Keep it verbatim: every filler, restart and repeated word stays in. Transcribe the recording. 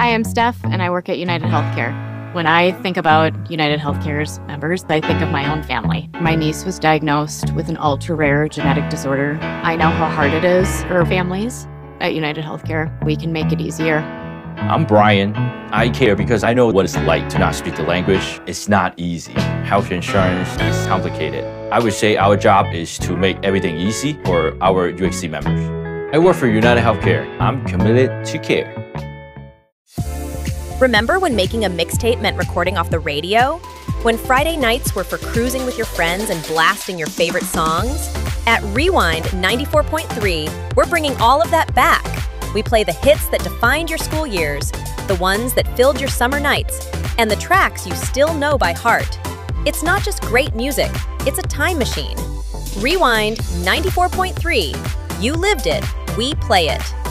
Hi, I'm Steph, and I work at United Healthcare. When I think about United Healthcare's members, I think of my own family. My niece was diagnosed with an ultra-rare genetic disorder. I know how hard it is for families. At United Healthcare, we can make it easier. I'm Brian. I care because I know what it's like to not speak the language. It's not easy. Health insurance is complicated. I would say our job is to make everything easy for our U H C members. I work for United Healthcare. I'm committed to care. Remember when making a mixtape meant recording off the radio? When Friday nights were for cruising with your friends and blasting your favorite songs? At Rewind ninety-four point three, we're bringing all of that back. We play the hits that defined your school years, the ones that filled your summer nights, and the tracks you still know by heart. It's not just great music, it's a time machine. Rewind ninety-four point three. You lived it, we play it.